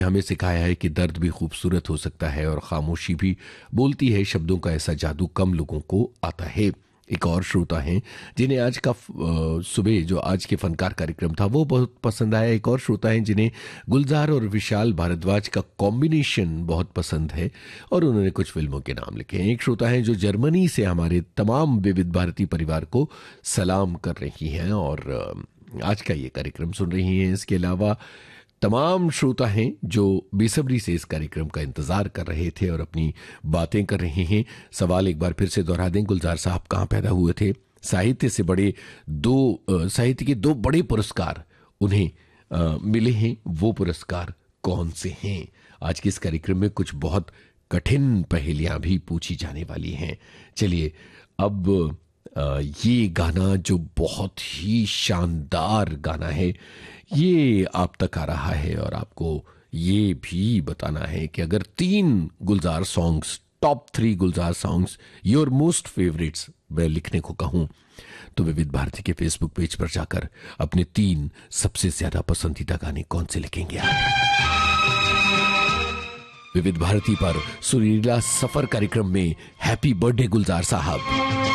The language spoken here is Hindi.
हमें सिखाया है कि दर्द भी खूबसूरत हो सकता है और खामोशी भी बोलती है। शब्दों का ऐसा जादू कम लोगों को आता है। एक और श्रोता हैं जिन्हें आज का सुबह जो आज के फनकार कार्यक्रम था वो बहुत पसंद आया। एक और श्रोता हैं जिन्हें गुलजार और विशाल भारद्वाज का कॉम्बिनेशन बहुत पसंद है और उन्होंने कुछ फिल्मों के नाम लिखे हैं। एक श्रोता हैं जो जर्मनी से हमारे तमाम विविध भारती परिवार को सलाम कर रही हैं और आज का ये कार्यक्रम सुन रही हैं। इसके अलावा तमाम श्रोता हैं जो बेसब्री से इस कार्यक्रम का इंतजार कर रहे थे और अपनी बातें कर रहे हैं। सवाल एक बार फिर से दोहरा दें, गुलजार साहब कहाँ पैदा हुए थे? साहित्य के दो बड़े पुरस्कार उन्हें मिले हैं, वो पुरस्कार कौन से हैं? आज के इस कार्यक्रम में कुछ बहुत कठिन पहेलियां भी पूछी जाने वाली हैं। चलिए अब ये गाना जो बहुत ही शानदार गाना है ये आप तक आ रहा है और आपको ये भी बताना है कि अगर 3 गुलजार songs, top 3 Gulzar songs, your most favourites मैं लिखने को कहूं तो विविध भारती के फेसबुक पेज पर जाकर अपने 3 सबसे ज्यादा पसंदीदा गाने कौन से लिखेंगे आप? विविध भारती पर सुरीला सफर कार्यक्रम में हैप्पी बर्थडे गुलजार साहब।